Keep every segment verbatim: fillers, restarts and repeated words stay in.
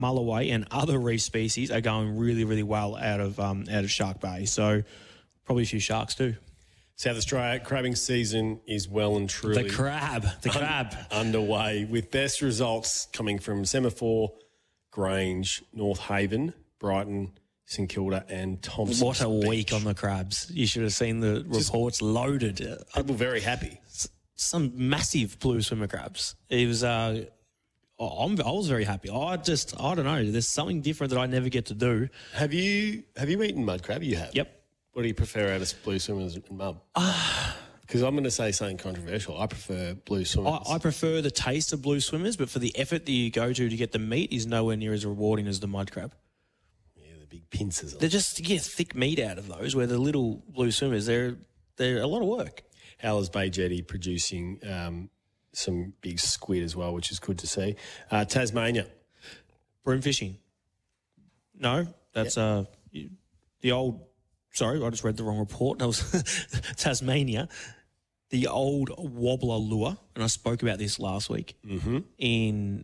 mulloway, and other reef species are going really, really well out of um, out of Shark Bay. So probably a few sharks too. South Australia crabbing season is well and truly The crab, the crab. un- underway, with best results coming from Semaphore, Grange, North Haven, Brighton, St Kilda and Thompson. What a week on the crabs. You should have seen the reports loaded. People very happy. Some massive blue swimmer crabs. It was, uh, I'm, I was very happy. I just, I don't know. There's something different that I never get to do. Have you have you eaten mud crab? You have? Yep. What do you prefer out of blue swimmers and mud? Because I'm going to say something controversial. I prefer blue swimmers. I, I prefer the taste of blue swimmers, but for the effort that you go to to get the meat is nowhere near as rewarding as the mud crab. Big pincers. They're just to get thick meat out of those, where the little blue swimmers, they're they're a lot of work. Howlers Bay Jetty producing um, some big squid as well, which is good to see. Uh, Tasmania. Broom fishing. No, that's yep. uh the old, sorry, I just read the wrong report. That was Tasmania. The old wobbler lure, and I spoke about this last week, mm-hmm. in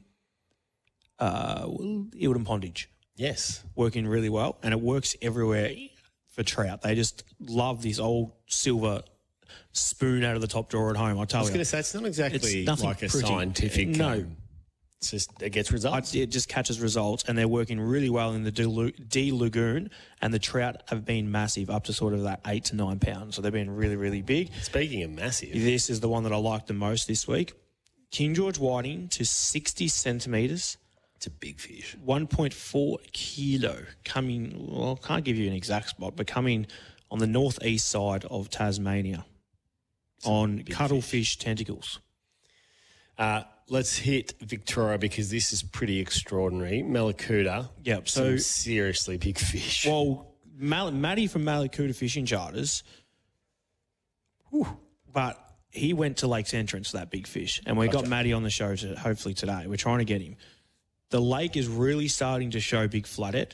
uh, Eildon Pondage. Yes. Working really well, and it works everywhere for trout. They just love this old silver spoon out of the top drawer at home, I tell you. I was going to say, it's not exactly it's like a pretty. scientific... No. Um, it's just, it gets results. I, it just catches results, and they're working really well in the D, D Lagoon, and the trout have been massive, up to sort of that eight to nine pounds. So they've been really, really big. Speaking of massive... This is the one that I like the most this week. King George whiting to sixty centimetres. It's a big fish. one point four kilo coming, well, I can't give you an exact spot, but coming on the northeast side of Tasmania it's on cuttlefish fish. tentacles. Uh, let's hit Victoria because this is pretty extraordinary. Malakuta. Yep. So So seriously big fish. Well, Mal- Matty from Malakuta Fishing Charters, whew, but he went to Lake's Entrance for that big fish, and we Gotcha. got Matty on the show to, hopefully today. We're trying to get him. The lake is really starting to show big flooded,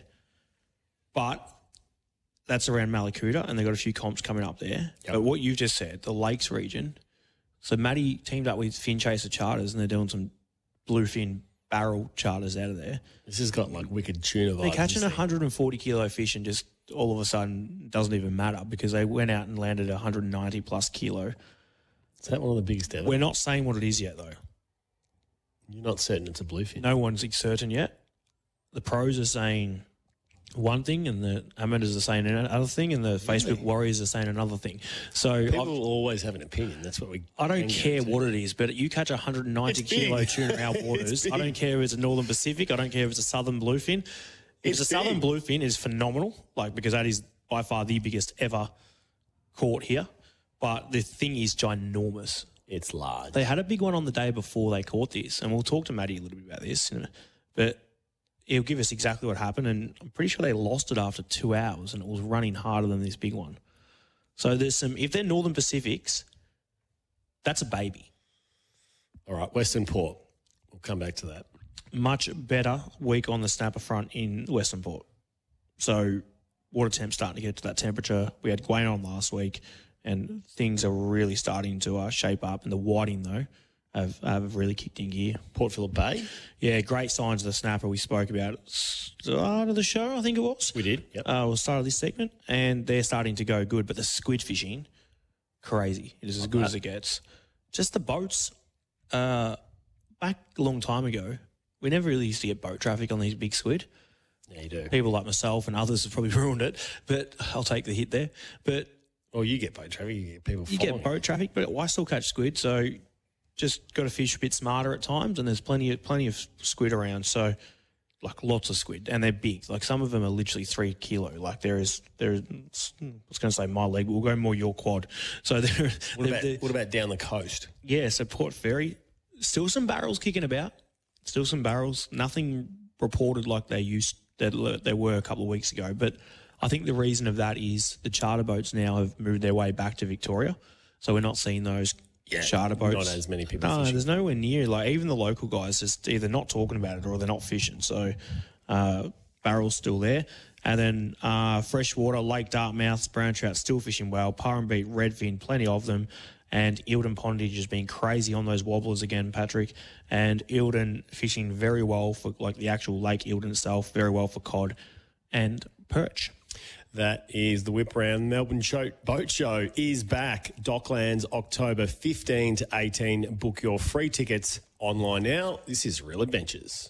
but that's around Malakuta, and they've got a few comps coming up there. Yep. But what you've just said, the lakes region, so Matty teamed up with Fin Chaser Charters, and they're doing some bluefin barrel charters out of there. This has got like wicked tuna vibes. They're catching a one hundred forty kilo fish and just all of a sudden doesn't even matter because they went out and landed a one hundred ninety plus kilo. Is that one of the biggest ever? We're not saying what it is yet, though. You're not certain it's a bluefin? No one's certain yet. The pros are saying one thing and the amateurs are saying another thing and the Facebook Really? warriors are saying another thing. So People I've, will always have an opinion. That's what we... I don't can care get to. what it is, but you catch a one hundred ninety It's big. kilo tuna in our It's waters. I big. don't care if it's a Northern Pacific. I don't care if it's a Southern Bluefin. If It's it's a Southern big. Bluefin, is phenomenal, like because that is by far the biggest ever caught here. But the thing is ginormous. It's large. They had a big one on the day before they caught this, and we'll talk to Matty a little bit about this, you know, but he'll give us exactly what happened, and I'm pretty sure they lost it after two hours, and it was running harder than this big one. So there's some, if they're Northern Pacifics, that's a baby. All right, Western Port. We'll come back to that. Much better week on the snapper front in Western Port. So water temp starting to get to that temperature. We had Gwain on last week, and things are really starting to uh, shape up. And the whiting, though, have, have really kicked in gear. Port Phillip Bay? Yeah, great signs of the snapper. We spoke about at the start of the show, I think it was. We did, yep. Uh, we'll start of this segment, and they're starting to go good. But the squid fishing, crazy. It is as good as it gets. Just the boats. Uh, back a long time ago, we never really used to get boat traffic on these big squid. Yeah, you do. People like myself and others have probably ruined it, but I'll take the hit there. But Well, you get boat traffic, you get people you following. get boat traffic, but I still catch squid, so just got to fish a bit smarter at times, and there's plenty of plenty of squid around. So, like lots of squid, and they're big. Like some of them are literally three kilo. Like there is there is. I was going to say my leg. We'll go more your quad. So there. What about, what about down the coast? Yeah, so Port Fairy, still some barrels kicking about. Still some barrels. Nothing reported like they used that they were a couple of weeks ago. But I think the reason of that is the charter boats now have moved their way back to Victoria, so we're not seeing those Yeah, charter boats. not as many people No, fishing. there's nowhere near. Like even the local guys just either not talking about it or they're not fishing. So uh, barrels still there. And then uh, freshwater, Lake Dartmouth, brown trout still fishing well. Purrumbete, redfin, plenty of them. And Eildon Pondage has been crazy on those wobblers again, Patrick. And Eildon fishing very well for, like, the actual Lake Eildon itself, very well for cod and perch. That is the Whip Round. Melbourne Show, Boat Show is back. Docklands, October fifteenth to eighteenth. Book your free tickets online now. This is Real Adventures.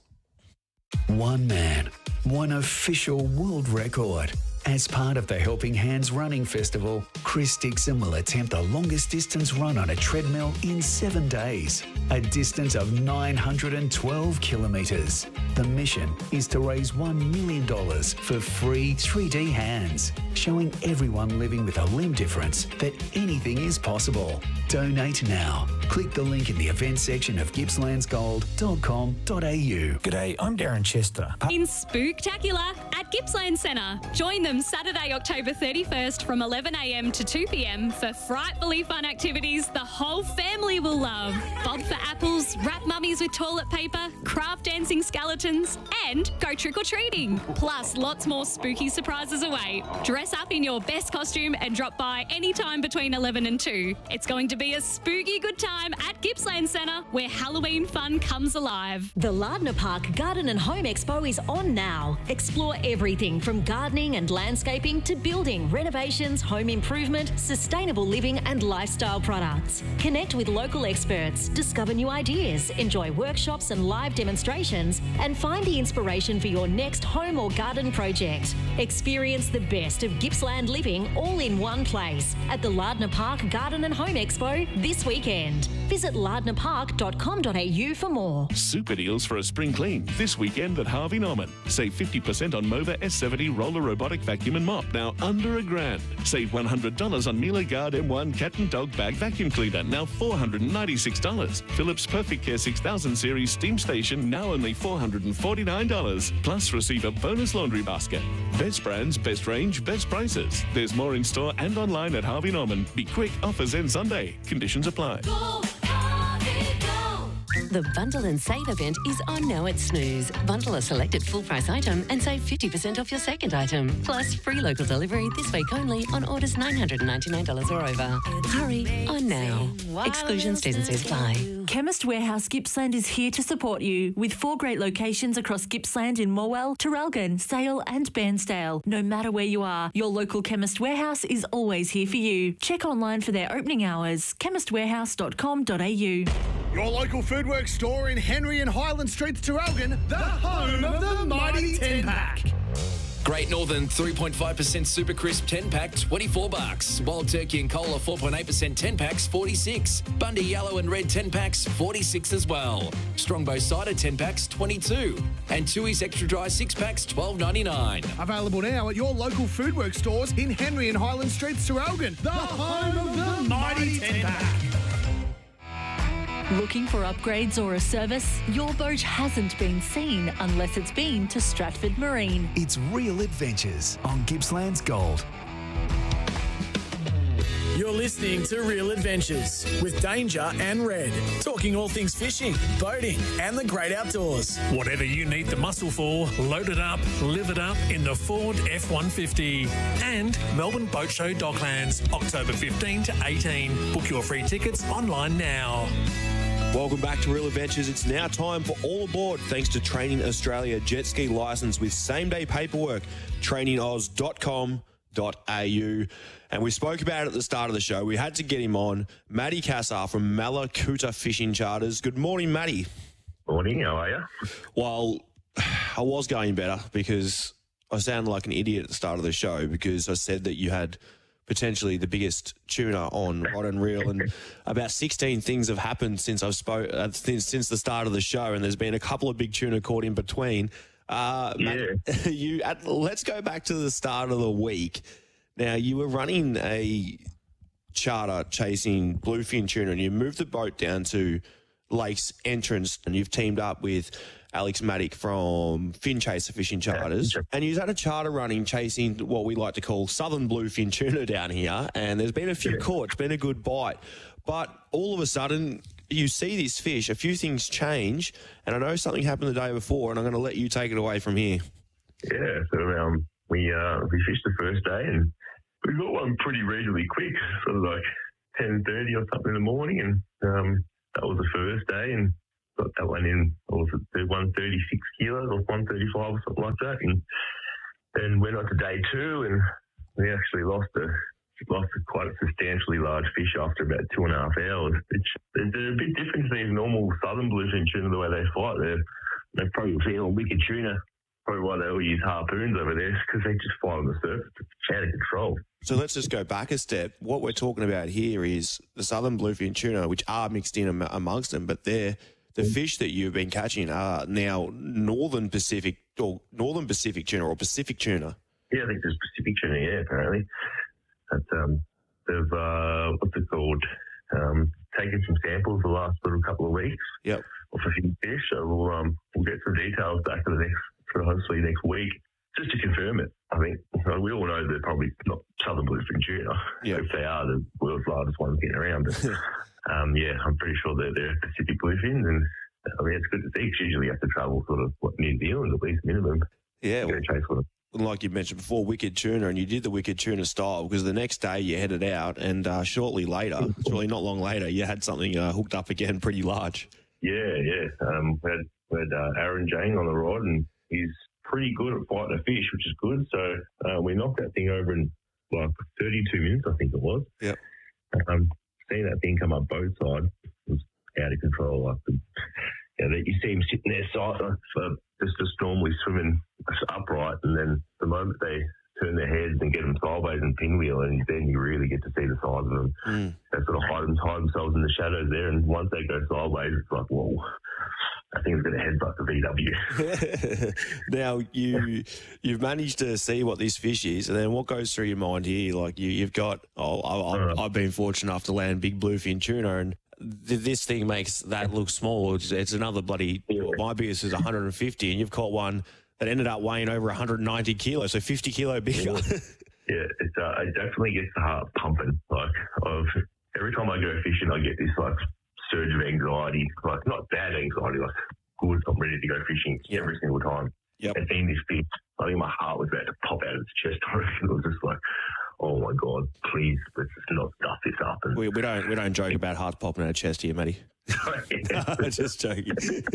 One man, one official world record. As part of the Helping Hands Running Festival, Chris Dixon will attempt the longest distance run on a treadmill in seven days, a distance of nine hundred twelve kilometres. The mission is to raise one million dollars for free three D hands, showing everyone living with a limb difference that anything is possible. Donate now. Click the link in the events section of gippslands gold dot com dot a u. G'day, I'm Darren Chester. In Spooktacular at Gippsland Centre. Join them Saturday, October thirty-first from eleven a m to two p m for frightfully fun activities the whole family will love. Bob for apples, wrap mummies with toilet paper, craft dancing skeletons, and go trick-or-treating. Plus, lots more spooky surprises await. Dress up in your best costume and drop by anytime between eleven and two. It's going to be a spooky good time at Gippsland Centre, where Halloween fun comes alive. The Lardner Park Garden and Home Expo is on now. Explore everything from gardening and landscaping to building, renovations, home improvement, sustainable living and lifestyle products. Connect with local experts, discover new ideas, enjoy workshops and live demonstrations, and find the inspiration for your next home or garden project. Experience the best of Gippsland living all in one place at the Lardner Park Garden and Home Expo this weekend. Visit lardner park dot com dot a u for more. Super deals for a spring clean this weekend at Harvey Norman. Save fifty percent on Mova S seventy roller robotic vacuum and mop, now under a grand. Save one hundred dollars on Miele Guard M one cat and dog bag vacuum cleaner, now four hundred ninety-six dollars. Philips Perfect Care six thousand series steam station, now only four hundred forty-nine dollars. Plus receive a bonus laundry basket. Best brands, best range, best prices. There's more in store and online at Harvey Norman. Be quick, offers end Sunday. Conditions apply. Go, Harvey, go. The Bundle and Save event is on now at Snooze. Bundle a selected full price item and save fifty percent off your second item. Plus free local delivery this week only on orders nine hundred ninety-nine dollars or over. Hurry on now. Exclusions, T's and C's apply. Chemist Warehouse Gippsland is here to support you with four great locations across Gippsland in Morwell, Traralgon, Sale and Bairnsdale. No matter where you are, your local Chemist Warehouse is always here for you. Check online for their opening hours, chemist warehouse dot com dot a u. Your local Foodworks store in Henry and Highland Streets, Traralgon, the home of the mighty ten pack. Great Northern three point five percent Super Crisp ten pack, twenty-four bucks. Wild Turkey and Cola four point eight percent ten packs, forty-six. Bundy Yellow and Red ten packs, forty-six as well. Strongbow Cider ten packs, twenty-two. And Tooheys Extra Dry six packs, twelve ninety-nine. Available now at your local Foodworks stores in Henry and Highland Streets, Traralgon, the home of the mighty ten pack. Looking for upgrades or a service? Your boat hasn't been seen unless it's been to Stratford Marine. It's Real Adventures on Gippsland's Gold. You're listening to Real Adventures with Danger and Red, talking all things fishing, boating and the great outdoors. Whatever you need the muscle for, load it up, live it up in the Ford F one fifty. And Melbourne Boat Show Docklands, October fifteenth to eighteenth. Book your free tickets online now. Welcome back to Real Adventures. It's now time for All Aboard, thanks to Training Australia jet ski licence with same-day paperwork. training oz dot com dot a u. And we spoke about it at the start of the show. We had to get him on. Matty Cassar from Malakuta Fishing Charters. Good morning, Matty. Morning, how are you? Well, I was going better because I sounded like an idiot at the start of the show because I said that you had potentially the biggest tuna on Rod and Reel, and about sixteen things have happened since I've spoke uh, since, since the start of the show, and there's been a couple of big tuna caught in between. Uh, yeah. Matt, you at, let's go back to the start of the week. Now, you were running a charter chasing bluefin tuna, and you moved the boat down to Lakes Entrance, and you've teamed up with Alex Maddock from Fin Chaser Fishing Charters. Yeah, sure. And you've had a charter running chasing what we like to call southern bluefin tuna down here, and there's been a few yeah. caught. It's been a good bite. But all of a sudden, you see this fish, a few things change, and I know something happened the day before, and I'm going to let you take it away from here. Yeah, so um, we uh, we fished the first day, and we got one pretty reasonably quick, sort of like ten thirty or something in the morning, and um, that was the first day, and got that one in, what was it, one thirty-six kilos or one thirty-five or something like that, and then went on to day two, and we actually lost a lost a quite a substantially large fish after about two and a half hours. It's, they're a bit different to these normal southern bluefin tuna, the way they fight. They're, they're probably feeling wicked tuna. Probably why they all use harpoons over there, because they just fight on the surface. It's out of control. So let's just go back a step. What we're talking about here is the southern bluefin tuna, which are mixed in am- amongst them, but they're the fish that you've been catching are now northern Pacific or northern Pacific tuna or Pacific tuna. Yeah, I think there's Pacific tuna, yeah, apparently. But, um, they've, uh, what's it called? Um, taken some samples the last little couple of weeks. Yep. Of a few fish, so we'll, um, we'll get some details back in the next, for hopefully next week, just to confirm it. I think so we all know they're probably not southern bluefin tuna. Yep. If they are, the world's largest ones getting around. But, um, yeah, I'm pretty sure they're, they're Pacific bluefins, and I mean, it's good to see, because usually you have to travel sort of, what, New Zealand at least, minimum. Yeah. Go chase for them. Like you mentioned before, wicked tuna, and you did the wicked tuna style because the next day you headed out, and uh, shortly later, shortly not long later, you had something uh, hooked up again pretty large. Yeah, yeah. Um, we had, we had uh, Aaron Jang on the rod, and he's pretty good at fighting a fish, which is good. So uh, we knocked that thing over in like thirty-two minutes, I think it was. Yep. Um, seeing that thing come up both sides was out of control. Like the, you know, you see him sitting there side, uh, just just normally swimming upright, and then the moment they turn their heads and get them sideways and pinwheel, and then you really get to see the size of them. Mm. They sort of hide, them, hide themselves in the shadows there, and once they go sideways, it's like, whoa, I think it's going to headbutt the V W. Now, you, you've managed to see what this fish is, and then what goes through your mind here? Like, you, you've got, oh, I, I've, I've been fortunate enough to land big bluefin tuna, and th- this thing makes that look small. It's, it's another bloody, my biggest is one hundred fifty, and you've caught one that ended up weighing over one hundred ninety kilos, so fifty kilo bigger. Yeah, it's, uh, it definitely gets the heart pumping. Like, of every time I go fishing, I get this, like, surge of anxiety. Like, not bad anxiety, like, good, I'm ready to go fishing every single time. Yep. And seeing this fish, I think my heart was about to pop out of its chest. It was just like, oh, my God, please, let's just not stuff this up. And We, we don't we don't joke about hearts popping out of chest here, Matty. Just joking.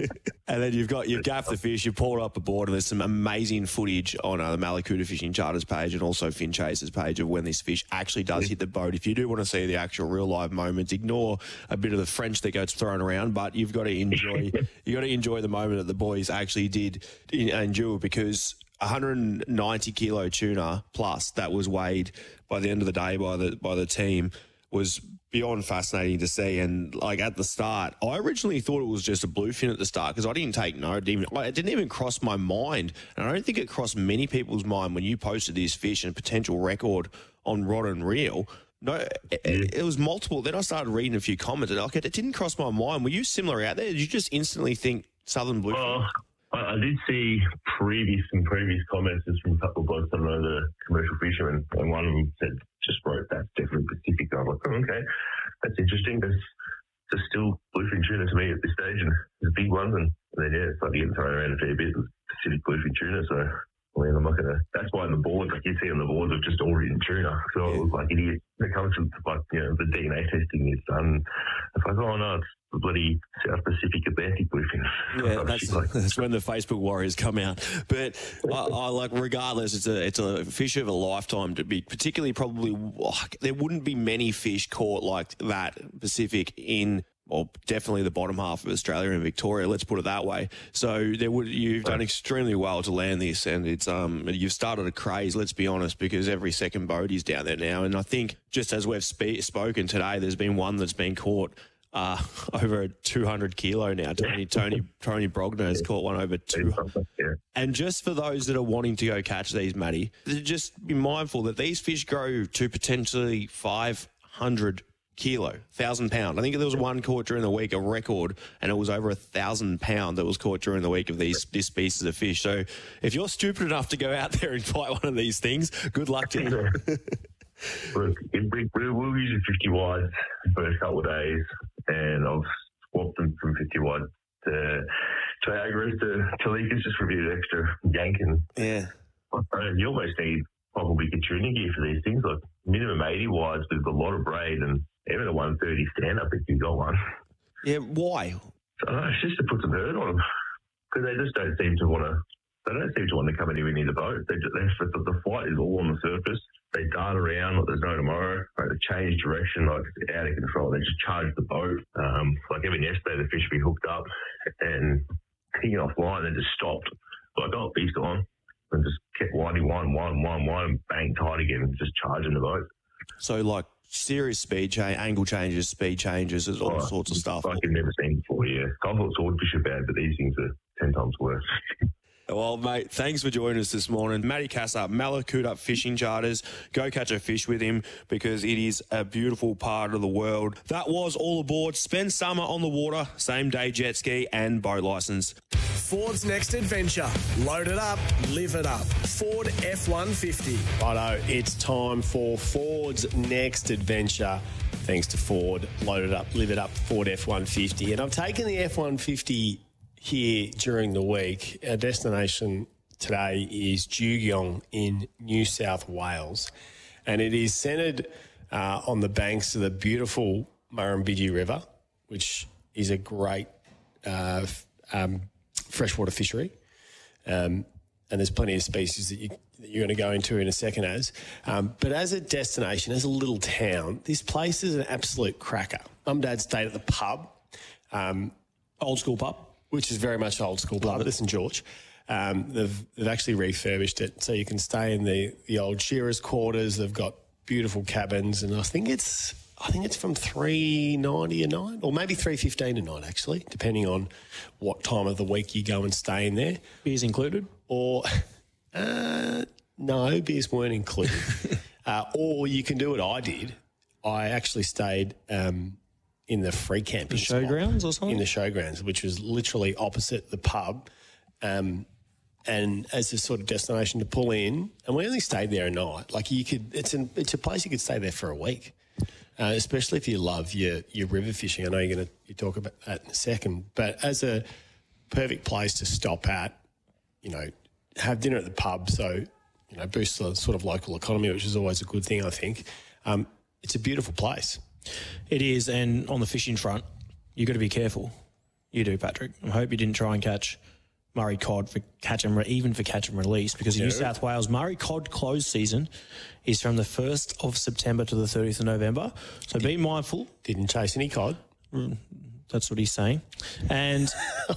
And then you've got you've gaffed the fish, you've pulled up a board, and there's some amazing footage on uh, the Malakuta Fishing Charters page and also Fin Chaser's page of when this fish actually does hit the boat. If you do want to see the actual real live moments, ignore a bit of the French that gets thrown around, but you've got to enjoy you got to enjoy the moment that the boys actually did endure, because one hundred ninety kilo tuna plus that was weighed by the end of the day by the by the team was beyond fascinating to see. And like at the start, I originally thought it was just a bluefin at the start because I didn't take note. It didn't, it didn't even cross my mind. And I don't think it crossed many people's mind when you posted this fish and potential record on Rod and Reel. No, it, it was multiple. Then I started reading a few comments and okay, it didn't cross my mind. Were you similar out there? Did you just instantly think southern bluefin? Well, I, I did see previous and previous comments just from a couple of blokes that know the commercial fishermen, and one of them said, just wrote, that's definitely Pacific. I was like, oh, okay, that's interesting. There's, there's still bluefin tuna to me at this stage, and the big ones, and, and then, yeah, it's like getting thrown around a fair bit with Pacific bluefin tuna, so I mean, I'm not going to, that's why on the boards, like you see on the boards, of just all written tuna. So yeah. It was like idiot. When it comes to, like, you know, the D N A testing is done. It's like, oh, no, it's the bloody South Pacific Atlantic bluefin. Yeah, that's, like, that's when the Facebook warriors come out. But I, I like, regardless, it's a it's a fish of a lifetime to be, particularly probably, oh, there wouldn't be many fish caught like that Pacific in, well, definitely the bottom half of Australia and Victoria, let's put it that way. So there would you've done extremely well to land this, and it's um you've started a craze, let's be honest, because every second boat is down there now. And I think just as we've spe- spoken today, there's been one that's been caught uh, over two hundred kilo now. Tony Tony Tony Brogner has caught one over two hundred. And just for those that are wanting to go catch these, Matty, just be mindful that these fish grow to potentially five hundred kilo, thousand pound. I think there was one caught during the week, a record, and it was over a thousand pound that was caught during the week of these this species of fish. So if you're stupid enough to go out there and fight one of these things, good luck to you. Look, we, we, we'll use fifty wides the first couple of days, and I've swapped them from fifty wide to Triagras to Talikas just for a bit of extra yanking. Yeah. You almost need probably good tuning gear for these things, like minimum eighty wides with a lot of braid and even a one thirty stand-up if you got one. Yeah, why? I don't know, it's just to put some hurt on them. Because they just don't seem to want to, they don't seem to want to come anywhere near the boat. They, they, the, the flight is all on the surface. They dart around like there's no tomorrow. Like they change direction like it's out of control. They just charge the boat. Um, like even yesterday, the fish would be hooked up and picking offline and just stopped. Like, oh, beast on. And just kept winding, wind, wind, wind, wind, and bang, tight again, just charging the boat. So, like, serious speed change, angle changes, speed changes, there's all Oh, sorts of stuff. Like you've never seen before, yeah. I thought swordfish are bad, but these things are ten times worse. Well, mate, thanks for joining us this morning. Matty Casser, Malakuta Fishing Charters. Go catch a fish with him because it is a beautiful part of the world. That was all aboard. Spend summer on the water, same day jet ski and boat license. Ford's next adventure. Load it up, live it up. Ford F one fifty. Righto, it's time for Ford's next adventure. Thanks to Ford. Load it up, live it up, Ford F one fifty. And I've taken the F one fifty here during the week. Our destination today is Dugong in New South Wales. And it is centred uh, on the banks of the beautiful Murrumbidgee River, which is a great uh, um, freshwater fishery. Um, and there's plenty of species that, you, that you're going to go into in a second as. Um, but as a destination, as a little town, this place is an absolute cracker. Mum and Dad stayed at the pub. Um, old school pub. Which is very much old school pub at St George. Um, they've, they've actually refurbished it so you can stay in the, the old shearers' quarters. They've got beautiful cabins, and I think it's I think it's from three ninety a night, or maybe three fifteen a night actually, depending on what time of the week you go and stay in there. Beers included, or uh, no, beers weren't included. uh, or you can do what I did. I actually stayed. Um, in the free camping the showgrounds or something? In the showgrounds, which was literally opposite the pub, um, and as a sort of destination to pull in. And we only stayed there a night. Like you could, it's an, it's a place you could stay there for a week, uh, especially if you love your your river fishing. I know you're going to you talk about that in a second, but as a perfect place to stop at, you know, have dinner at the pub. So you know, boost the sort of local economy, which is always a good thing, I think. Um, it's a beautiful place. It is, and on the fishing front, you've got to be careful. You do, Patrick. I hope you didn't try and catch Murray cod for catch and re- even for catch and release, because in No. New South Wales, Murray cod close season is from the first of September to the thirtieth of November. So be mindful. Didn't chase any cod. Mm, that's what he's saying. And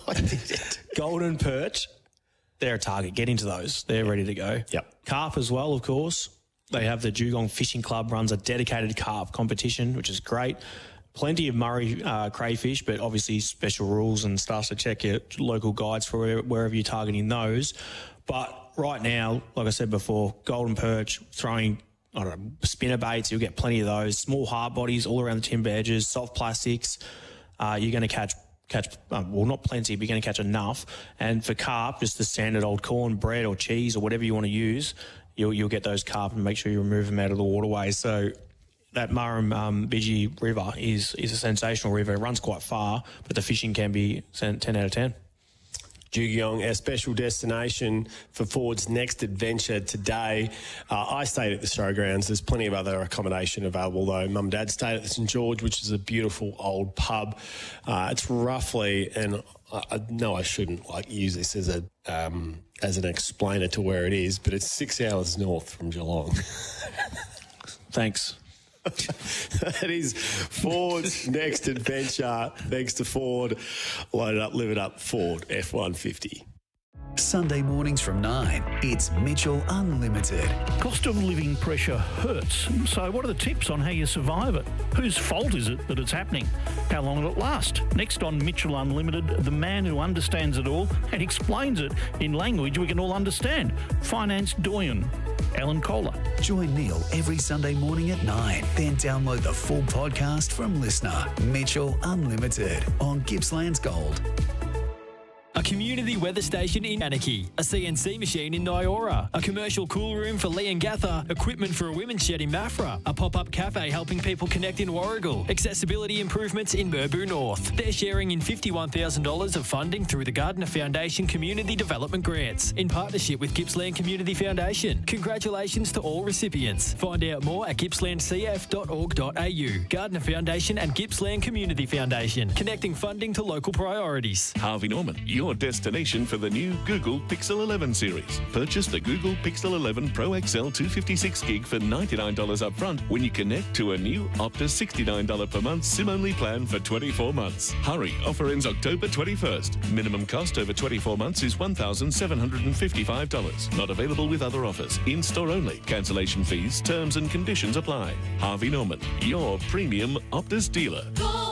golden perch, they're a target. Get into those. They're ready to go. Yep. Carp as well, of course. They have the Dugong Fishing Club runs a dedicated carp competition, which is great. Plenty of Murray uh, crayfish, but obviously special rules and stuff, so check your local guides for where, wherever you're targeting those. But right now, like I said before, golden perch, throwing, I don't know, spinner baits, you'll get plenty of those. Small hard bodies all around the timber edges, soft plastics. Uh, you're going to catch, catch uh, well, not plenty, but you're going to catch enough. And for carp, just the standard old corn, bread or cheese or whatever you want to use, You'll, you'll get those carp and make sure you remove them out of the waterways. So that Murrumbidgee um, River is is a sensational river. It runs quite far, but the fishing can be ten out of ten. Dugong, our special destination for Ford's next adventure today. Uh, I stayed at the showgrounds. There's plenty of other accommodation available, though. Mum and Dad stayed at the St George, which is a beautiful old pub. Uh, it's roughly, and I, I know I shouldn't like use this as a um, as an explainer to where it is, but it's six hours north from Geelong. Thanks. That is Ford's next adventure. Thanks to Ford. Load it up, live it up, Ford F one fifty. Sunday mornings from nine, it's Mitchell Unlimited. Cost of living pressure hurts. So what are the tips on how you survive it? Whose fault is it that it's happening? How long will it last? Next on Mitchell Unlimited, the man who understands it all and explains it in language we can all understand. Finance doyen, Alan Kohler. Join Neil every Sunday morning at nine. Then download the full podcast from Listener. Mitchell Unlimited on Gippsland's Gold. A community weather station in Anarchy, a C N C machine in Nyora, a commercial cool room for Leongatha, equipment for a women's shed in Maffra, a pop-up cafe helping people connect in Warragul, accessibility improvements in Burbu North. They're sharing in fifty-one thousand dollars of funding through the Gardner Foundation Community Development Grants in partnership with Gippsland Community Foundation. Congratulations to all recipients. Find out more at gippsland c f dot org dot a u. Gardner Foundation and Gippsland Community Foundation, connecting funding to local priorities. Harvey Norman, your destination for the new Google Pixel eleven series. Purchase the Google Pixel eleven Pro X L two fifty-six gig for ninety-nine dollars up front when you connect to a new Optus sixty-nine dollars per month SIM-only plan for twenty-four months. Hurry, offer ends October twenty-first. Minimum cost over twenty-four months is one thousand seven hundred fifty-five dollars. Not available with other offers. In-store only. Cancellation fees, terms and conditions apply. Harvey Norman, your premium Optus dealer.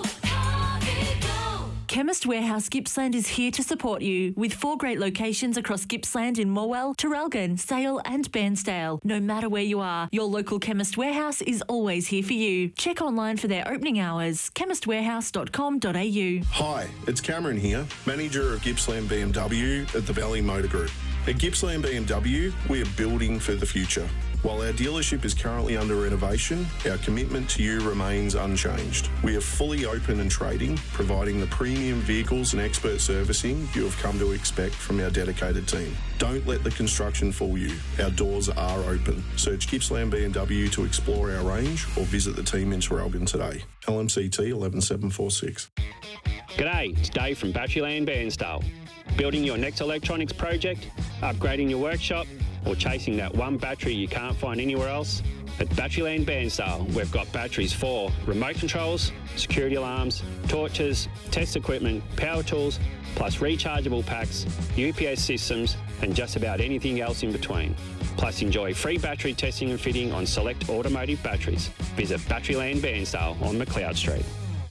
Chemist Warehouse Gippsland is here to support you with four great locations across Gippsland in Morwell, Traralgon, Sale and Bairnsdale. No matter where you are, your local Chemist Warehouse is always here for you. Check online for their opening hours, chemist warehouse dot com dot a u. Hi, it's Cameron here, manager of Gippsland B M W at the Valley Motor Group. At Gippsland B M W, we are building for the future. While our dealership is currently under renovation, our commitment to you remains unchanged. We are fully open and trading, providing the premium vehicles and expert servicing you have come to expect from our dedicated team. Don't let the construction fool you. Our doors are open. Search Gippsland B M W to explore our range or visit the team in Traralgon today. L M C T eleven seven four six. G'day, it's Dave from Batteryland Bairnsdale. Building your next electronics project, upgrading your workshop, or chasing that one battery you can't find anywhere else? At Batteryland Bairnsdale, we've got batteries for remote controls, security alarms, torches, test equipment, power tools, plus rechargeable packs, U P S systems, and just about anything else in between. Plus, enjoy free battery testing and fitting on select automotive batteries. Visit Batteryland Bairnsdale on McLeod Street.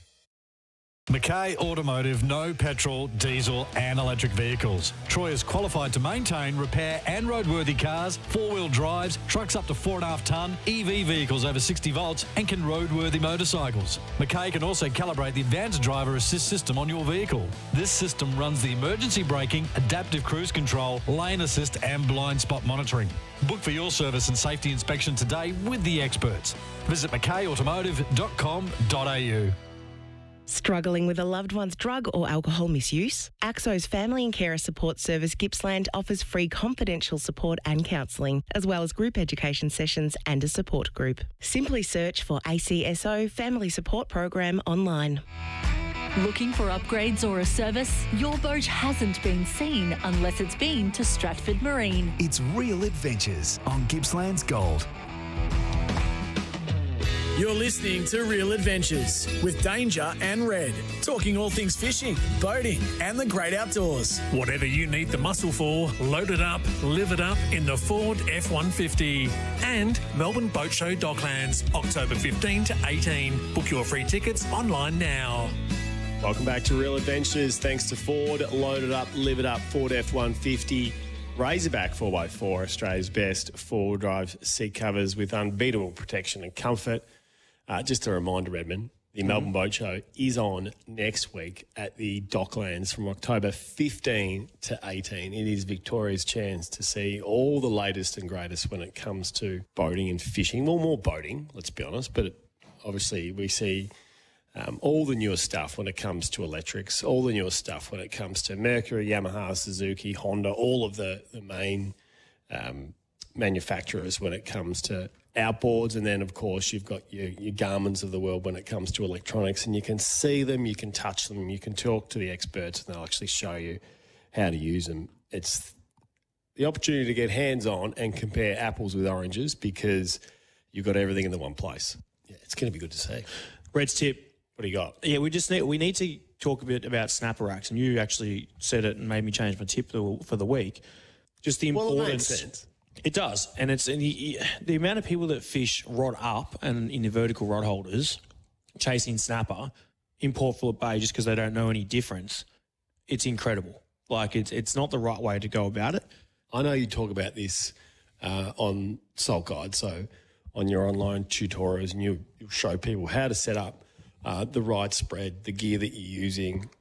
Mackay Automotive, no petrol, diesel and electric vehicles. Troy is qualified to maintain, repair and roadworthy cars, four-wheel drives, trucks up to four and a half tonne, E V vehicles over sixty volts and can roadworthy motorcycles. Mackay can also calibrate the advanced driver assist system on your vehicle. This system runs the emergency braking, adaptive cruise control, lane assist and blind spot monitoring. Book for your service and safety inspection today with the experts. Visit mackay automotive dot com dot a u. Struggling with a loved one's drug or alcohol misuse? AXO's Family and Carer Support Service Gippsland offers free confidential support and counselling, as well as group education sessions and a support group. Simply search for A C S O Family Support Program online. Looking for upgrades or a service? Your boat hasn't been seen unless it's been to Stratford Marine. It's Real Adventures on Gippsland's Gold. You're listening to Real Adventures with Danger and Red, talking all things fishing, boating and the great outdoors. Whatever you need the muscle for, load it up, live it up in the Ford F one fifty. And Melbourne Boat Show Docklands, October fifteenth to eighteenth. Book your free tickets online now. Welcome back to Real Adventures. Thanks to Ford. Load it up, live it up, Ford F one fifty. Razorback four by four, Australia's best four-wheel drive seat covers with unbeatable protection and comfort. Uh, just a reminder, Redmond, the mm-hmm. Melbourne Boat Show is on next week at the Docklands from October fifteenth to eighteenth. It is Victoria's chance to see all the latest and greatest when it comes to boating and fishing. Well, more boating, let's be honest, but it, obviously we see um, all the newest stuff when it comes to electrics, all the newest stuff when it comes to Mercury, Yamaha, Suzuki, Honda, all of the, the main um, manufacturers when it comes to outboards, and then of course you've got your, your Garmins of the world when it comes to electronics, and you can see them, you can touch them, you can talk to the experts, and they'll actually show you how to use them. It's the opportunity to get hands-on and compare apples with oranges because you've got everything in the one place. Yeah, it's going to be good to see. Red's tip. What do you got? Yeah, we just need we need to talk a bit about snapper racks, and you actually said it and made me change my tip for the week. Just the importance. Well, it makes sense. It does, and it's and the, the amount of people that fish rod up and in the vertical rod holders, chasing snapper in Port Phillip Bay just because they don't know any difference. It's incredible. Like it's it's not the right way to go about it. I know you talk about this uh, on Salt Guide, so on your online tutorials, and you you'll show people how to set up uh, the right spread, the gear that you're using,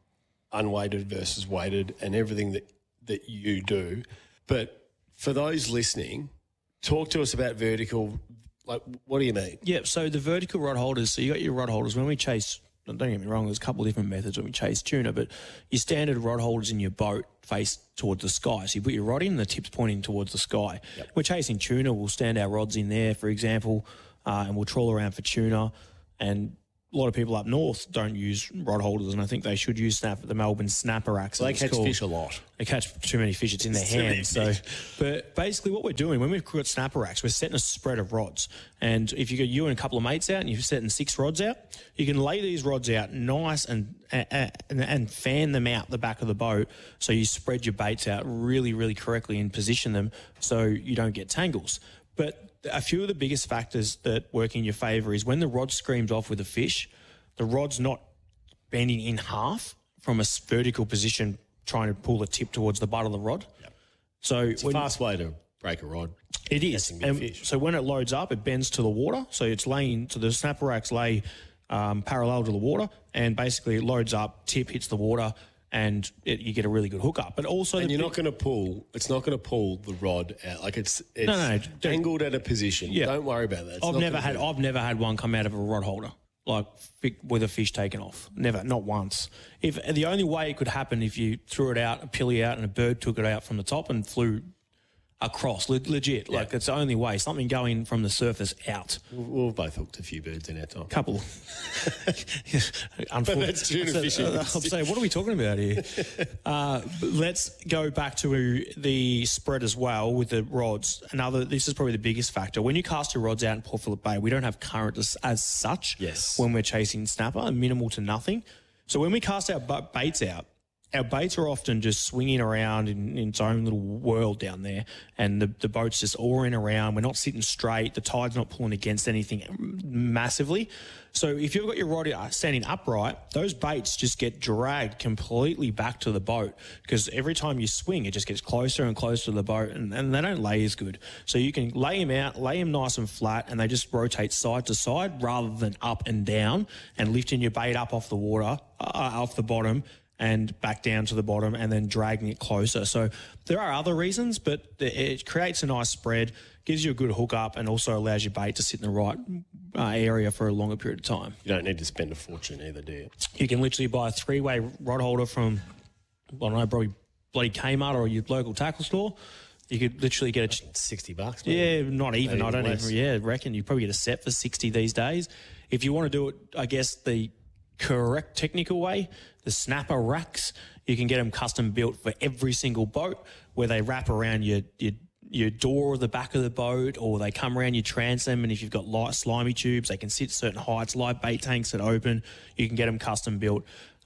unweighted versus weighted and everything that, that you do. But for those listening, talk to us about vertical. Like, what do you mean? Yeah, so the vertical rod holders, so you got your rod holders. When we chase, don't get me wrong, there's a couple of different methods when we chase tuna, but your standard rod holders in your boat face towards the sky. So you put your rod in, the tip's pointing towards the sky. Yep. We're chasing tuna, we'll stand our rods in there, for example, uh, and we'll trawl around for tuna. And a lot of people up north don't use rod holders, and I think they should use snap the Melbourne snapper axe. So they catch called. fish a lot. They catch too many fish. It's in their hands. So, but basically, what we're doing when we've got snapper axe, we're setting a spread of rods. And if you got you and a couple of mates out, and you're setting six rods out, you can lay these rods out nice and and, and fan them out the back of the boat. So you spread your baits out really, really correctly and position them so you don't get tangles. But a few of the biggest factors that work in your favour is when the rod screams off with a fish, the rod's not bending in half from a vertical position trying to pull the tip towards the butt of the rod. Yep. So it's when, a fast way to break a rod. It is. And so when it loads up, it bends to the water. So it's laying, so the snapper axe lay um, parallel to the water, and basically it loads up, tip hits the water, and it, you get a really good hook up. But also, and the you're big, not going to pull. It's not going to pull the rod out. Like it's it's no, no, no, angled at a position. Yeah. Don't worry about that. It's I've not never gonna had. do I've never had one come out of a rod holder like with a fish taken off. Never, not once. If the only way it could happen if you threw it out, a pilly out, and a bird took it out from the top and flew across, le- legit. Yeah. Like it's the only way. Something going from the surface out. We've both hooked a few birds in our time. Couple. Unfortunately, that's tuna fishing. I'm saying, what are we talking about here? uh, let's go back to the spread as well with the rods. Another, this is probably the biggest factor. When you cast your rods out in Port Phillip Bay, we don't have current as, as such. Yes. When we're chasing snapper, minimal to nothing. So when we cast our baits out, our baits are often just swinging around in, in its own little world down there, and the, the boat's just oaring around. We're not sitting straight. The tide's not pulling against anything massively. So if you've got your rod standing upright, those baits just get dragged completely back to the boat because every time you swing, it just gets closer and closer to the boat, and, and they don't lay as good. So you can lay them out, lay them nice and flat, and they just rotate side to side rather than up and down and lifting your bait up off the water, uh, off the bottom, and back down to the bottom and then dragging it closer. So there are other reasons, but it creates a nice spread, gives you a good hook up, and also allows your bait to sit in the right uh, area for a longer period of time. You don't need to spend a fortune either, do you? You can literally buy a three-way rod holder from, I don't know, probably bloody Kmart or your local tackle store. You could literally get a... sixty bucks. Maybe. Yeah, not even. Maybe I don't less. even, yeah, reckon you probably get a set for sixty these days. If you want to do it, I guess, the correct technical way, the snapper racks, you can get them custom built for every single boat where they wrap around your, your your door or the back of the boat, or they come around your transom, and if you've got light slimy tubes, they can sit certain heights, live bait tanks that open, you can get them custom built.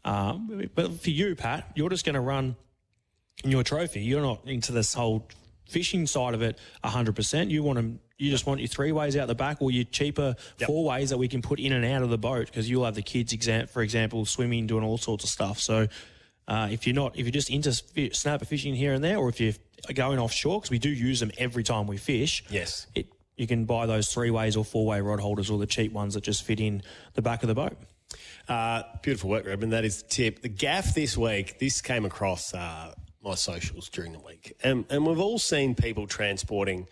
Um, but for you, Pat, you're just going to run your trophy. You're not into this whole fishing side of it one hundred percent. You want them, you just want your three ways out the back, or your cheaper yep. four ways that we can put in and out of the boat, because you'll have the kids, exam, for example, swimming, doing all sorts of stuff. So uh, if you're not, if you're just into snapper fishing here and there, or if you're going offshore, because we do use them every time we fish. Yes. It, you can buy those three ways or four way rod holders, or the cheap ones that just fit in the back of the boat. Uh, beautiful work, Reuben. That is the tip. The gaff this week, this came across uh, my socials during the week. And, and we've all seen people transporting,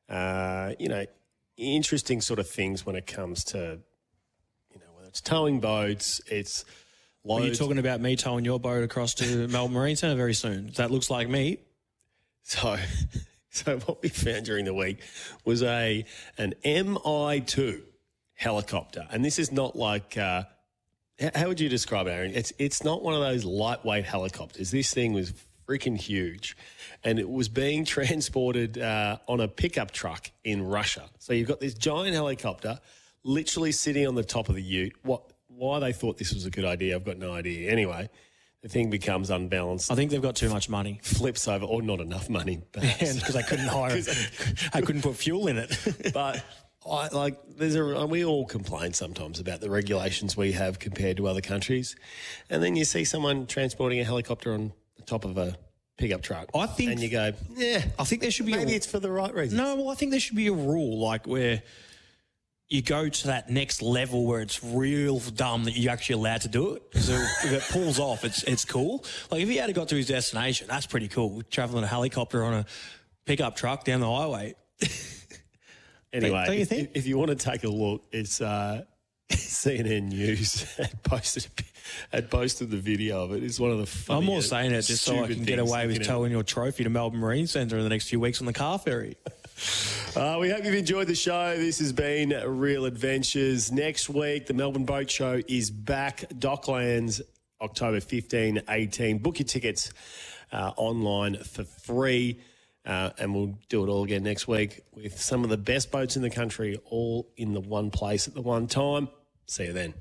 uh, you know, interesting sort of things when it comes to, you know, whether it's towing boats, it's loads. Are you talking about me towing your boat across to Melbourne Marine Centre very soon? That looks like me. So, so what we found during the week was a an M I two helicopter. And this is not like... Uh, how would you describe it, Aaron? It's it's not one of those lightweight helicopters. This thing was freaking huge, and it was being transported uh, on a pickup truck in Russia. So you've got this giant helicopter literally sitting on the top of the ute. What? Why they thought this was a good idea, I've got no idea. Anyway, the thing becomes unbalanced. I think they've got too much money. Flips over, or not enough money. Because I couldn't hire it. I couldn't put fuel in it. But... I, like, there's a, we all complain sometimes about the regulations we have compared to other countries, and then you see someone transporting a helicopter on the top of a pickup truck. I think, and you go, yeah, I think there should be maybe a, it's for the right reasons. No, well, I think there should be a rule like where you go to that next level where it's real dumb that you're actually allowed to do it. So if it pulls off, it's it's cool. Like if he had got to his destination, that's pretty cool. Traveling a helicopter on a pickup truck down the highway. Anyway, don't you if, think? if you want to take a look, it's uh, C N N News had posted had posted the video of it. It's one of the funniest, I'm more saying it just so I stupid can get things away you with can towing your trophy to Melbourne Marine Centre in the next few weeks on the car ferry. Uh, we hope you've enjoyed the show. This has been Real Adventures. Next week, the Melbourne Boat Show is back. Docklands, October fifteenth, eighteenth. Book your tickets uh, online for free. Uh, and we'll do it all again next week with some of the best boats in the country all in the one place at the one time. See you then.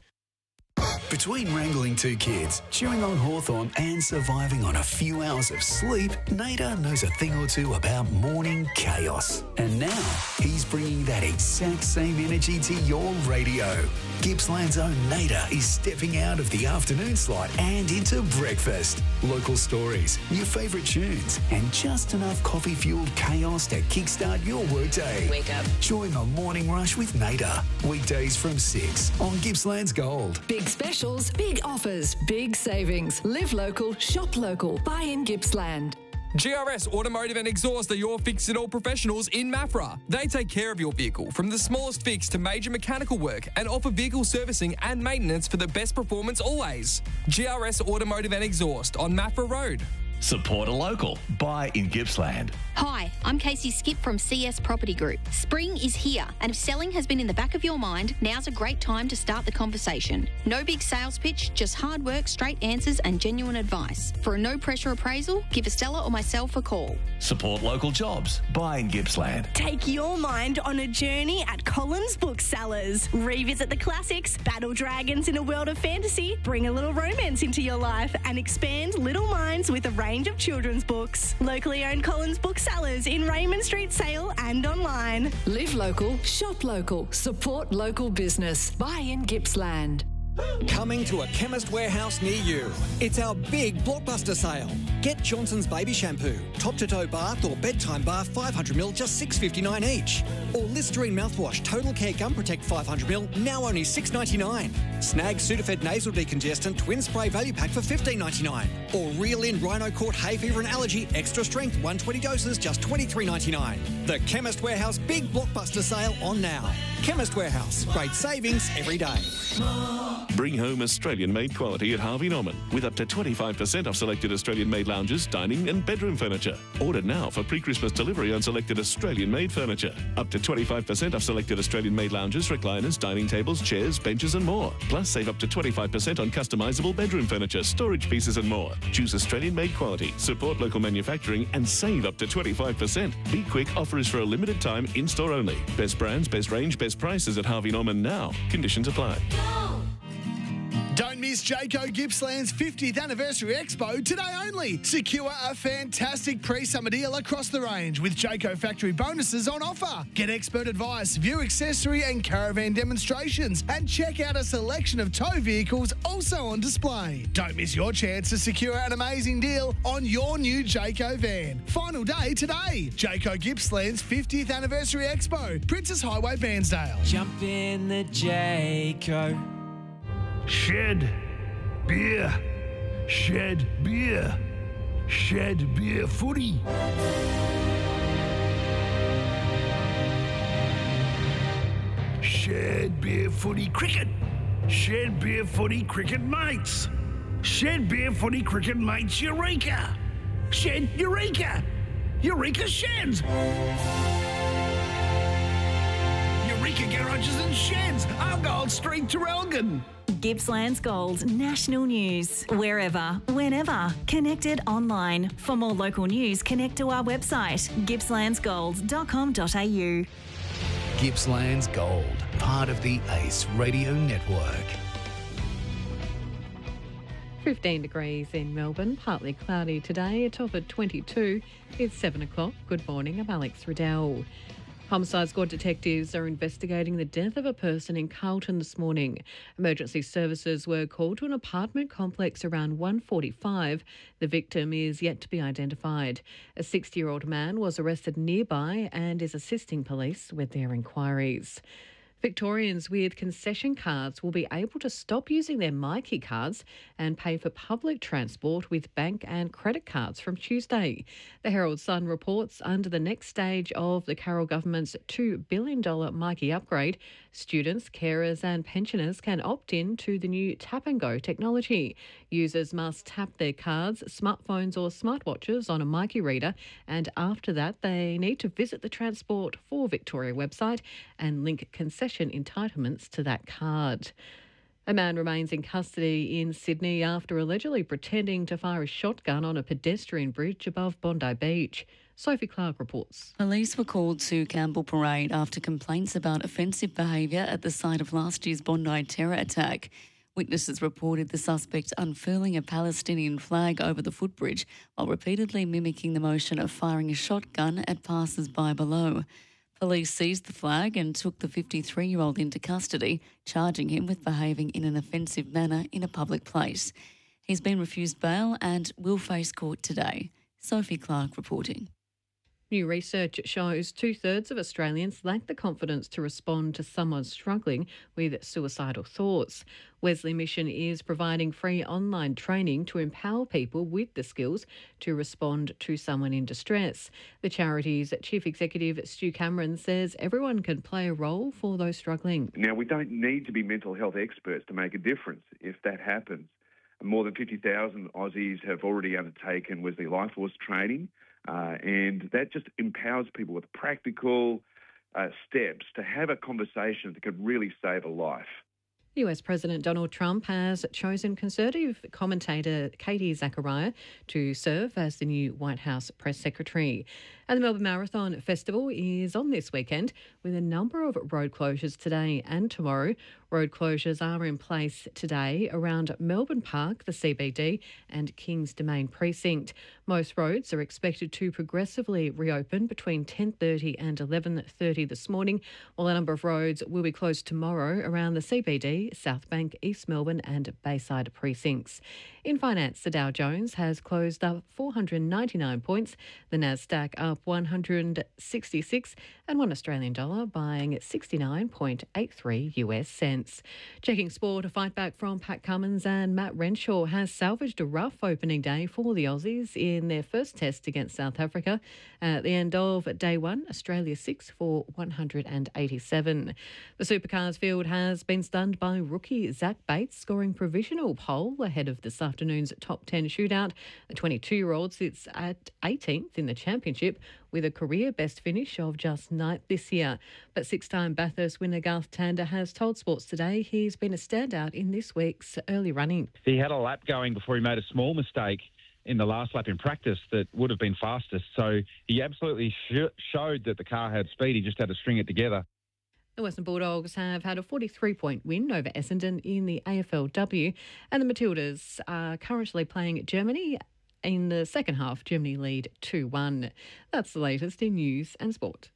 Between wrangling two kids, chewing on hawthorn and surviving on a few hours of sleep, Nader knows a thing or two about morning chaos. And now he's bringing that exact same energy to your radio. Gippsland's own Nader is stepping out of the afternoon slot and into breakfast. Local stories, your favourite tunes, and just enough coffee-fueled chaos to kickstart your workday. Wake up. Join the Morning Rush with Nader. Weekdays from six on Gippsland's Gold. Big specials, big offers, big savings. Live local, shop local. Buy in Gippsland. G R S Automotive and Exhaust are your fix-it-all professionals in Maffra. They take care of your vehicle from the smallest fix to major mechanical work and offer vehicle servicing and maintenance for the best performance always. G R S Automotive and Exhaust on Maffra Road. Support a local. Buy in Gippsland. Hi, I'm Casey Skip from C S Property Group. Spring is here, and if selling has been in the back of your mind, now's a great time to start the conversation. No big sales pitch, just hard work, straight answers, and genuine advice. For a no-pressure appraisal, give Estella or myself a call. Support local jobs. Buy in Gippsland. Take your mind on a journey at Collins Booksellers. Revisit the classics, battle dragons in a world of fantasy, bring a little romance into your life, and expand little minds with a range of children's books. Locally owned Collins Booksellers in Raymond Street, Sale and online. Live local, shop local, support local business. Buy in Gippsland. Coming to a Chemist Warehouse near you. It's our big blockbuster sale. Get Johnson's Baby Shampoo, top-to-toe bath or bedtime bath five hundred milliliters, just six dollars fifty-nine each. Or Listerine mouthwash, Total Care Gum Protect five hundred milliliters, now only six dollars ninety-nine. Snag Sudafed Nasal Decongestant Twin Spray Value Pack for fifteen dollars ninety-nine. Or Reel In Rhino Court Hay Fever and Allergy Extra Strength one hundred twenty doses, just twenty-three dollars ninety-nine. The Chemist Warehouse big blockbuster sale on now. Chemist Warehouse, great savings every day. Bring home Australian-made quality at Harvey Norman with up to twenty-five percent off selected Australian-made lounges, dining and bedroom furniture. Order now for pre-Christmas delivery on selected Australian-made furniture. Up to twenty-five percent off selected Australian-made lounges, recliners, dining tables, chairs, benches and more. Plus, save up to twenty-five percent on customisable bedroom furniture, storage pieces and more. Choose Australian-made quality, support local manufacturing and save up to twenty-five percent. Be quick, offer is for a limited time, in-store only. Best brands, best range, best prices at Harvey Norman now. Conditions apply. Don't miss Jayco Gippsland's fiftieth Anniversary Expo today only. Secure a fantastic pre-summer deal across the range with Jayco factory bonuses on offer. Get expert advice, view accessory and caravan demonstrations, and check out a selection of tow vehicles also on display. Don't miss your chance to secure an amazing deal on your new Jayco van. Final day today. Jayco Gippsland's fiftieth Anniversary Expo, Princess Highway, Bairnsdale. Jump in the Jayco. Shed beer, shed beer, shed beer footy. Shed beer footy cricket, shed beer footy cricket mates, shed beer footy cricket mates Eureka, shed Eureka, Eureka Sheds. Eureka Garages and Sheds, Argyle Street, Traralgon. Gippsland's Gold National News. Wherever, whenever. Connected online. For more local news, connect to our website, gippslands gold dot com dot a u. Gippsland's Gold, part of the Ace Radio Network. fifteen degrees in Melbourne, partly cloudy today, a top at twenty-two. It's seven o'clock. Good morning, I'm Alex Riddell. Homicide Squad detectives are investigating the death of a person in Carlton this morning. Emergency services were called to an apartment complex around one forty-five. The victim is yet to be identified. A sixty-year-old man was arrested nearby and is assisting police with their inquiries. Victorians with concession cards will be able to stop using their Myki cards and pay for public transport with bank and credit cards from Tuesday. The Herald Sun reports under the next stage of the Carroll government's two billion dollars Myki upgrade, students, carers and pensioners can opt in to the new Tap and Go technology. Users must tap their cards, smartphones or smartwatches on a Myki reader, and after that they need to visit the Transport for Victoria website and link concession entitlements to that card. A man remains in custody in Sydney after allegedly pretending to fire a shotgun on a pedestrian bridge above Bondi Beach. Sophie Clark reports. Police were called to Campbell Parade after complaints about offensive behaviour at the site of last year's Bondi terror attack. Witnesses reported the suspect unfurling a Palestinian flag over the footbridge while repeatedly mimicking the motion of firing a shotgun at passers-by below. Police seized the flag and took the fifty-three-year-old into custody, charging him with behaving in an offensive manner in a public place. He's been refused bail and will face court today. Sophie Clark reporting. New research shows two-thirds of Australians lack the confidence to respond to someone struggling with suicidal thoughts. Wesley Mission is providing free online training to empower people with the skills to respond to someone in distress. The charity's Chief Executive Stu Cameron says everyone can play a role for those struggling. Now, we don't need to be mental health experts to make a difference if that happens. More than fifty thousand Aussies have already undertaken Wesley Life Force training. Uh, and that just empowers people with practical uh, steps to have a conversation that could really save a life. U S President Donald Trump has chosen Conservative commentator Katie Zachariah to serve as the new White House press secretary. And the Melbourne Marathon Festival is on this weekend with a number of road closures today and tomorrow. Road closures are in place today around Melbourne Park, the C B D and Kings Domain precinct. Most roads are expected to progressively reopen between ten thirty and eleven thirty this morning, while a number of roads will be closed tomorrow around the C B D, South Bank, East Melbourne and Bayside precincts. In finance, the Dow Jones has closed up four hundred ninety-nine points, the Nasdaq up one hundred sixty-six and one Australian dollar buying at sixty-nine point eight three U S cents. Checking sport, a fight back from Pat Cummins and Matt Renshaw has salvaged a rough opening day for the Aussies in their first test against South Africa. At the end of day one, Australia six for one hundred eighty-seven. The Supercars field has been stunned by rookie Zach Bates scoring provisional pole ahead of this afternoon's top ten shootout. The twenty-two-year-old sits at eighteenth in the championship with a career best finish of just ninth this year. But six-time Bathurst winner Garth Tander has told Sports Today he's been a standout in this week's early running. He had a lap going before he made a small mistake in the last lap in practice that would have been fastest. So he absolutely sh- showed that the car had speed. He just had to string it together. The Western Bulldogs have had a forty-three point win over Essendon in the A F L W, and the Matildas are currently playing Germany. In the second half, Germany lead two one. That's the latest in news and sport.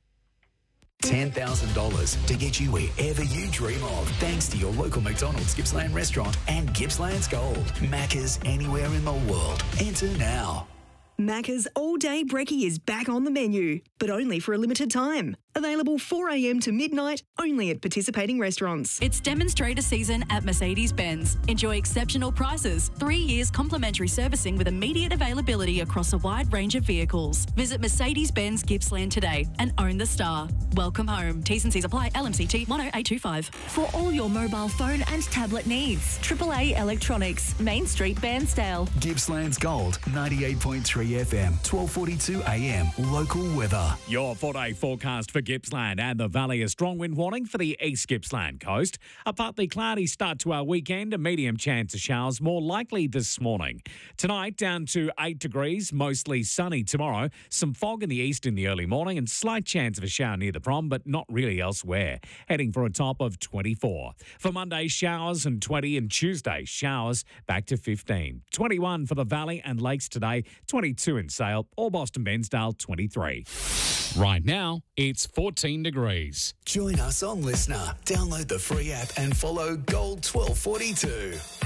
ten thousand dollars to get you wherever you dream of, thanks to your local McDonald's Gippsland restaurant and Gippsland's Gold. Macca's anywhere in the world. Enter now. Macca's all-day brekkie is back on the menu, but only for a limited time. Available four a m to midnight, only at participating restaurants. It's demonstrator season at Mercedes-Benz. Enjoy exceptional prices, three years complimentary servicing with immediate availability across a wide range of vehicles. Visit Mercedes-Benz Gippsland today and own the star. Welcome home. T's and C's apply. L M C T one oh eight two five. For all your mobile phone and tablet needs, triple A Electronics, Main Street, Bairnsdale. Gippsland's Gold, ninety-eight point three F M, twelve forty-two a m. Local weather. Your four-day forecast for Gippsland and the Valley. A strong wind warning for the East Gippsland coast. A partly cloudy start to our weekend. A medium chance of showers more likely this morning. Tonight down to eight degrees, mostly sunny tomorrow. Some fog in the east in the early morning and slight chance of a shower near the prom, but not really elsewhere. Heading for a top of twenty-four. For Monday, showers and twenty, and Tuesday, showers back to fifteen. twenty-one for the Valley and Lakes today, twenty-two in Sale, or Boston Bensdale, twenty-three. Right now, it's fourteen degrees. Join us on Listener. Download the free app and follow Gold twelve forty-two.